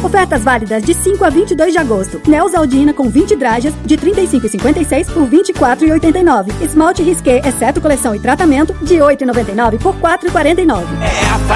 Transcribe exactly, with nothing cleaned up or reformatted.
Ofertas válidas de cinco a vinte e dois de agosto. Neosaldina com vinte dragas de trinta e cinco reais e cinquenta e seis centavos por vinte e quatro reais e oitenta e nove centavos. Esmalte Risqué, exceto coleção e tratamento, de oito reais e noventa e nove centavos por quatro reais e quarenta e nove centavos. É a